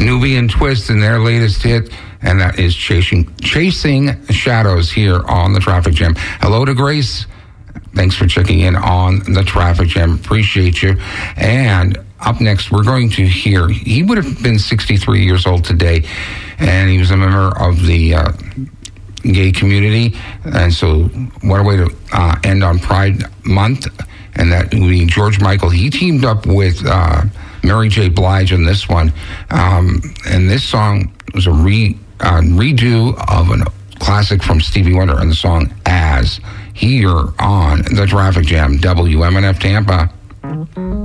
Nubian Twist and their latest hit, and that is Chasing Shadows here on the Traffic Jam. Hello to Grace. Thanks for checking in on the Traffic Jam. Appreciate you. And up next, we're going to hear, he would have been 63 years old today, and he was a member of the gay community. And so what a way to end on Pride Month. And that would be George Michael. He teamed up with Mary J. Blige on this one. And this song was a redo of a classic from Stevie Wonder, and the song As, here on the Traffic Jam, WMNF Tampa.